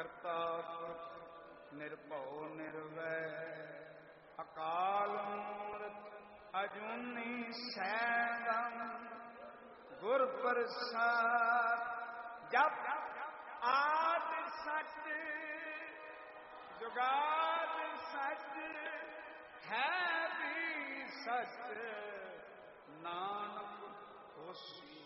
ਕਰਤਾ ਪੁਰਖ ਨਿਰਭਉ ਨਿਰਵੈਰ ਅਕਾਲ ਮੂਰਤ ਅਜੂਨੀ ਸੈਭੰ ਗੁਰ ਪ੍ਰਸਾਦ। ਜਪ ਆਦ ਸਚ ਜੁਗਾਦ ਸਚ ਹੈ ਵੀ ਸਚ ਨਾਨਕ ਹੋਸੀ